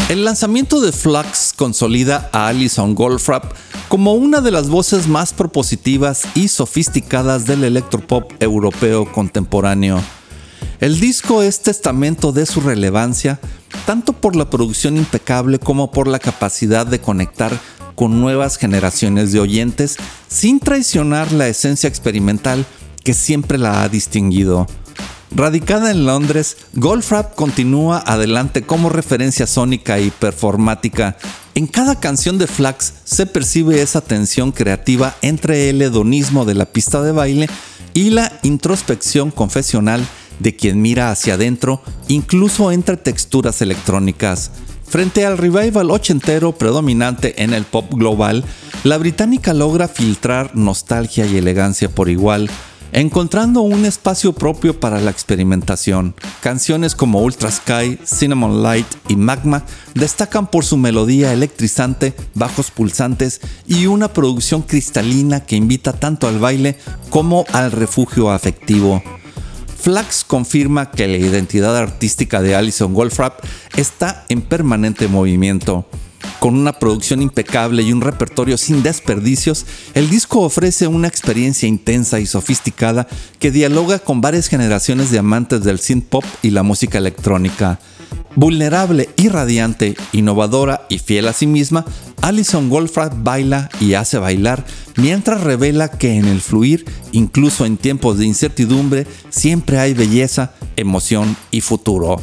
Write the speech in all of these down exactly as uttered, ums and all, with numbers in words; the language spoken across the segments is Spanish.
El lanzamiento de Flux consolida a Alison Goldfrapp como una de las voces más propositivas y sofisticadas del electropop europeo contemporáneo. El disco es testamento de su relevancia, tanto por la producción impecable como por la capacidad de conectar con nuevas generaciones de oyentes sin traicionar la esencia experimental que siempre la ha distinguido. Radicada en Londres, Goldfrapp continúa adelante como referencia sónica y performática. En cada canción de Flux se percibe esa tensión creativa entre el hedonismo de la pista de baile y la introspección confesional de quien mira hacia adentro, incluso entre texturas electrónicas. Frente al revival ochentero predominante en el pop global, la británica logra filtrar nostalgia y elegancia por igual, encontrando un espacio propio para la experimentación. Canciones como Ultra Sky, Cinnamon Light y Magma destacan por su melodía electrizante, bajos pulsantes y una producción cristalina que invita tanto al baile como al refugio afectivo. Flux confirma que la identidad artística de Alison Goldfrapp está en permanente movimiento. Con una producción impecable y un repertorio sin desperdicios, el disco ofrece una experiencia intensa y sofisticada que dialoga con varias generaciones de amantes del synth pop y la música electrónica. Vulnerable y radiante, innovadora y fiel a sí misma, Alison Goldfrapp baila y hace bailar, mientras revela que en el fluir, incluso en tiempos de incertidumbre, siempre hay belleza, emoción y futuro.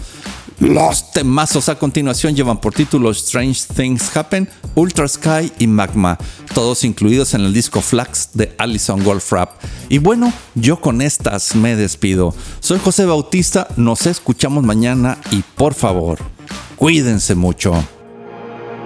Los temazos a continuación llevan por título Strange Things Happen, Ultra Sky y Magma, todos incluidos en el disco Flux de Alison Goldfrapp. Y bueno, yo con estas me despido. Soy José Bautista, nos escuchamos mañana y por favor, cuídense mucho.